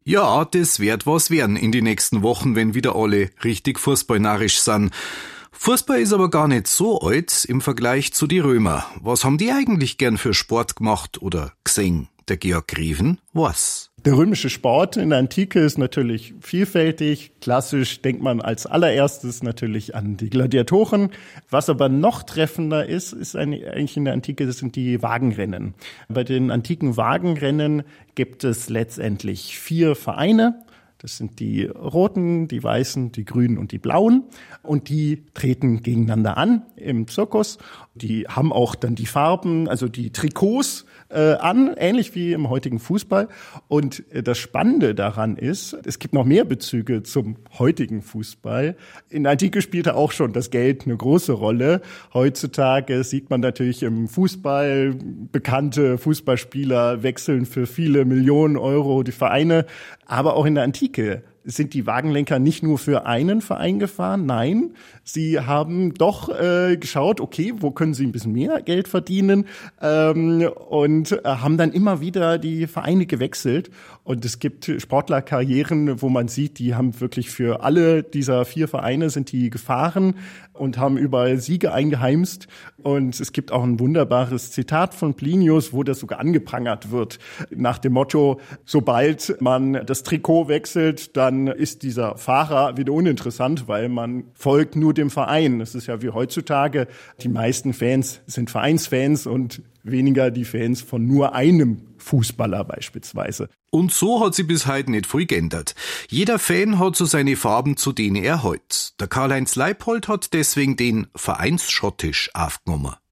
Ja, das wird was werden in die nächsten Wochen, wenn wieder alle richtig fußballnarrisch sind. Fußball ist aber gar nicht so alt im Vergleich zu die Römer. Was haben die eigentlich gern für Sport gemacht oder gesehen? Der Georg Greven was? Der römische Sport in der Antike ist natürlich vielfältig. Klassisch denkt man als allererstes natürlich an die Gladiatoren. Was aber noch treffender ist eigentlich in der Antike, das sind die Wagenrennen. Bei den antiken Wagenrennen gibt es letztendlich 4 Vereine. Das sind die Roten, die Weißen, die Grünen und die Blauen. Und die treten gegeneinander an im Zirkus. Die haben auch dann die Farben, also die Trikots an, ähnlich wie im heutigen Fußball. Und das Spannende daran ist, es gibt noch mehr Bezüge zum heutigen Fußball. In der Antike spielte auch schon das Geld eine große Rolle. Heutzutage sieht man natürlich im Fußball, bekannte Fußballspieler wechseln für viele Millionen Euro die Vereine. Aber auch in der Antike sind die Wagenlenker nicht nur für einen Verein gefahren, nein, sie haben doch geschaut, okay, wo können sie ein bisschen mehr Geld verdienen und haben dann immer wieder die Vereine gewechselt. Und es gibt Sportlerkarrieren, wo man sieht, die haben wirklich für alle dieser 4 Vereine sind die gefahren und haben überall Siege eingeheimst. Und es gibt auch ein wunderbares Zitat von Plinius, wo das sogar angeprangert wird, nach dem Motto, sobald man das Trikot wechselt, dann ist dieser Fahrer wieder uninteressant, weil man folgt nur dem Verein. Das ist ja wie heutzutage, die meisten Fans sind Vereinsfans und weniger die Fans von nur einem Fußballer beispielsweise. Und so hat sie bis heute nicht viel geändert. Jeder Fan hat so seine Farben, zu denen er hält. Der Karl-Heinz Leipold hat deswegen den Vereinsschottisch aufgenommen.